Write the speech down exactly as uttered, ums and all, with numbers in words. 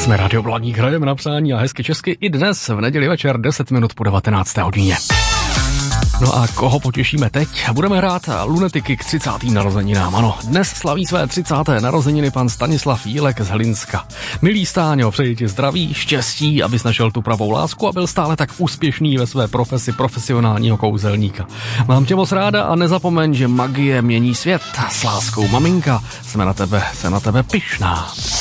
Jsme Radio Blaník, hrajeme na přání a hezky česky i dnes v neděli večer deset minut po devatenácté hodině. No a koho potěšíme teď? Budeme hrát lunetiky k třicátým narozeninám. Ano, dnes slaví své třicáté narozeniny pan Stanislav Jílek z Hlinska. Milý Stáňo, přeji ti zdraví, štěstí, abys našel tu pravou lásku a byl stále tak úspěšný ve své profesi profesionálního kouzelníka. Mám tě moc ráda a nezapomeň, že magie mění svět. S láskou, maminka, jsme na tebe, jsem na tebe pyšná.